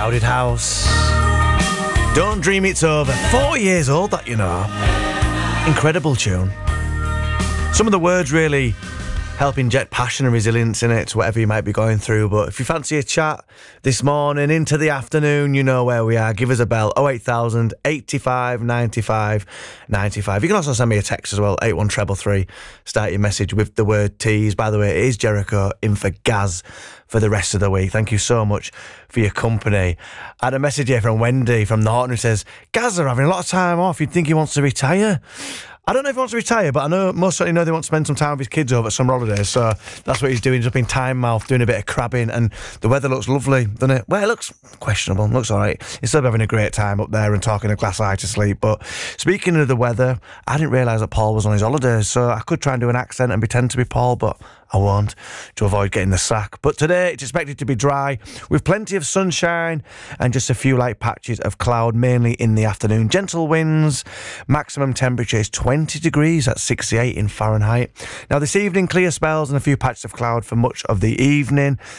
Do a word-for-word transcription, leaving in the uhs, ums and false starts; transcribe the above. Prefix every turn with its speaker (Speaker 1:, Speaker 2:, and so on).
Speaker 1: Crowded House. Don't Dream It's Over. Four years old, that, you know. Incredible tune. Some of the words really help inject passion and resilience in it to whatever you might be going through. But if you fancy a chat this morning into the afternoon, you know where we are. Give us a bell, oh eight thousand, eighty-five, ninety-five, ninety-five. You can also send me a text as well, eight one three three. Start your message with the word tease. By the way, it is Jericho in for Gaz for the rest of the week. Thank you so much for your company. I had a message here from Wendy from Norton who says, Gaz are having a lot of time off. You'd think he wants to retire. I don't know if he wants to retire, but I know most certainly know they want to spend some time with his kids over at summer holidays, so that's what he's doing. He's up in Tynemouth doing a bit of crabbing, and the weather looks lovely, doesn't it? Well, it looks questionable, it looks all right. He's still having a great time up there and talking a glass eye to sleep. But speaking of the weather, I didn't realise that Paul was on his holidays, so I could try and do an accent and pretend to be Paul, but I won't, to avoid getting the sack. But today it's expected to be dry with plenty of sunshine and just a few light patches of cloud, mainly in the afternoon. Gentle winds, maximum temperature is twenty degrees at sixty-eight in Fahrenheit. Now this evening, clear spells and a few patches of cloud for much of the evening.